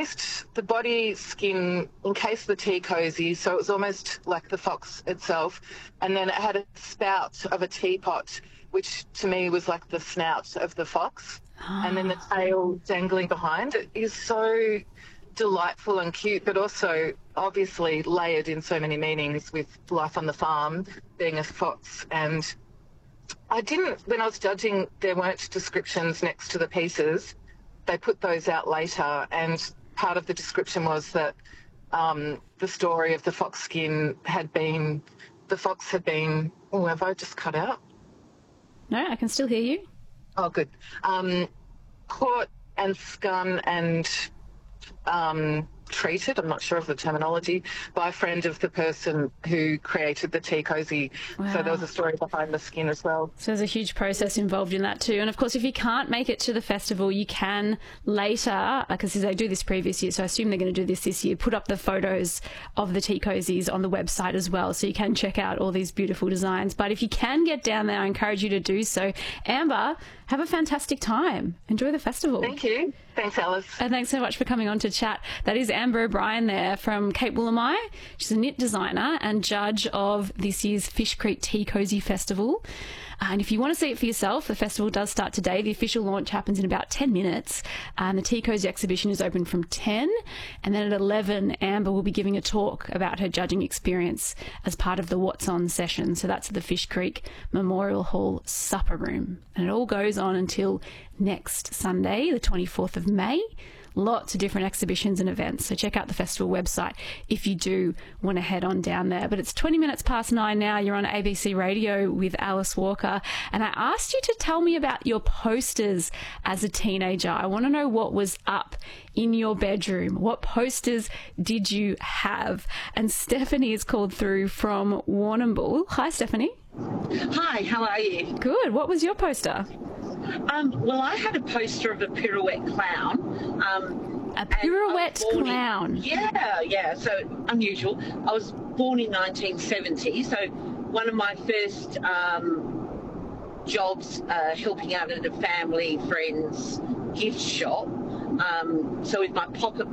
the body skin encased the tea cosy, so it was almost like the fox itself. And then it had a spout of a teapot, which to me was like the snout of the fox. And then the tail dangling behind. It is so delightful and cute, but also obviously layered in so many meanings with life on the farm, being a fox. And when I was judging, there weren't descriptions next to the pieces. They put those out later, and part of the description was that the story of the fox skin the fox had been, oh, have I just cut out? No, I can still hear you. Oh, good. Caught and scun and treated, I'm not sure of the terminology, by a friend of the person who created the tea cosy. Wow. So there was a story behind the skin as well. So there's a huge process involved in that too. And of course, if you can't make it to the festival, you can later, because they do this previous year, so I assume they're going to do this year, put up the photos of the tea cozies on the website as well, so you can check out all these beautiful designs. But if you can get down there, I encourage you to do so. Amber, have a fantastic time. Enjoy the festival. Thank you. Thanks, Alice. And thanks so much for coming on to chat. That is Amber O'Brien there from Cape Woolamai. She's a knit designer and judge of this year's Fish Creek Tea Cosy Festival. And if you want to see it for yourself, the festival does start today. The official launch happens in about 10 minutes. And the Tea Cosy exhibition is open from 10. And then at 11, Amber will be giving a talk about her judging experience as part of the What's On session. So that's at the Fish Creek Memorial Hall Supper Room. And it all goes on until next Sunday, the 24th of May. Lots of different exhibitions and events. So check out the festival website if you do want to head on down there. But it's 20 minutes past 9 now. You're on ABC Radio with Alice Walker. And I asked you to tell me about your posters as a teenager. I want to know what was up in your bedroom. What posters did you have? And Stephanie is called through from Warrnambool. Hi, Stephanie. Hi, how are you? Good. What was your poster? Well, I had a poster of a pirouette clown. A pirouette clown? Yeah, so unusual. I was born in 1970, so one of my first jobs helping out at a family friend's gift shop. So with my pocket